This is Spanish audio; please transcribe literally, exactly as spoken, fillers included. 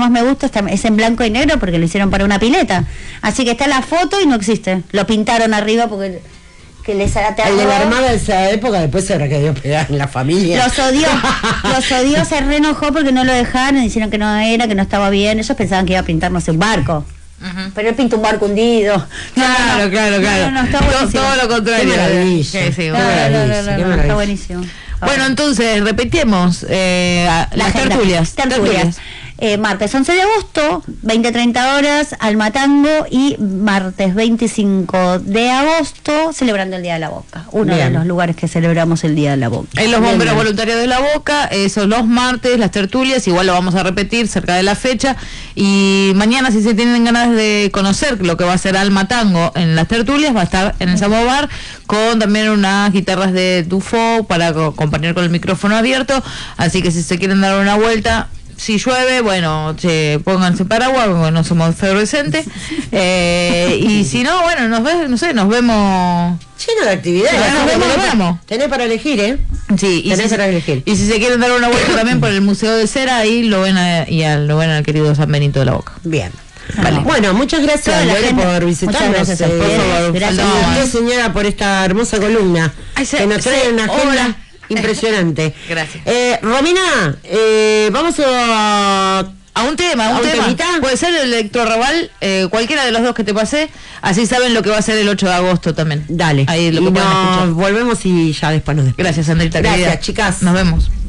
más me gusta está, es en blanco y negro porque lo hicieron para una pileta. Así que está la foto y no existe. Lo pintaron arriba porque que les aterró. El de la Armada de esa época después se habrá quedado pegado en la familia. Los odió, los odió, se reenojó porque no lo dejaron, dijeron que no era, que no estaba bien. Ellos pensaban que iba a pintar, no sé, un barco. Uh-huh. Pero él pintó un barco hundido. No, claro, no, claro, claro. No, no, está todo, todo lo contrario. Qué maravilla. Sí, sí, no, no, no, no, no, está buenísimo. Bueno, entonces, repetimos eh, las tertulias. Tertulias. tertulias. Eh, martes once de agosto, veinte a treinta horas, Almatango, y martes veinticinco de agosto, celebrando el Día de la Boca. Uno bien. de los lugares que celebramos el Día de la Boca. En los bomberos bien. voluntarios de la Boca, esos los martes, las tertulias, igual lo vamos a repetir cerca de la fecha. Y mañana, si se tienen ganas de conocer lo que va a ser Almatango en las tertulias, va a estar en el Samovar con también unas guitarras de Dufo para acompañar con el micrófono abierto. Así que si se quieren dar una vuelta, si llueve, bueno, che, pónganse paraguas, porque no somos fluorescentes. Eh, y si no, bueno, nos ve, no sé, nos vemos. Lleno de actividades. Sí, nos vemos, nos vemos. Tenés para elegir, ¿eh? Sí, y tenés si, para elegir. Y si se quieren dar una vuelta también por el Museo de Cera, ahí lo ven a, y a, lo ven al querido San Benito de la Boca. Bien. Vale. Bueno, muchas gracias Lore, por visitarnos. Gracias, eh, por favor. Gracias a usted, señora, por esta hermosa columna. Ay, se, que nos trae se, una agenda hola. impresionante. Gracias. Eh, Romina, eh, vamos a... A un tema, a un, ¿A un tema. Temita? Puede ser el electrorrabal, eh, cualquiera de los dos que te pasé, así saben lo que va a ser el ocho de agosto también. Dale. Ahí lo que y pueden nos escuchar. Volvemos y ya después nos despedimos. Gracias, Andrita. Gracias, querida. chicas. Nos vemos.